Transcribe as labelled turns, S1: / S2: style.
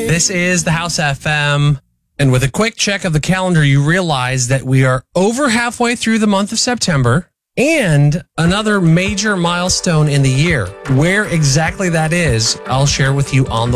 S1: This is the House FM. And with a quick check of the calendar, you realize that we are over halfway through the month of September and another major milestone in the year. Where exactly that is, I'll share with you on the